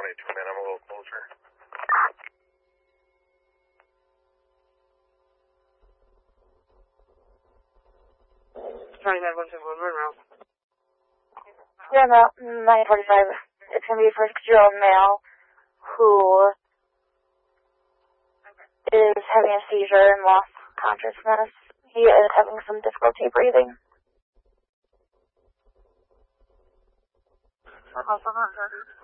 come in. I'm a little closer. 29.1 Monroe. Yeah, no, 945. It's going to be for a 6-year-old male who is having a seizure and lost consciousness. He is having some difficulty breathing. Also,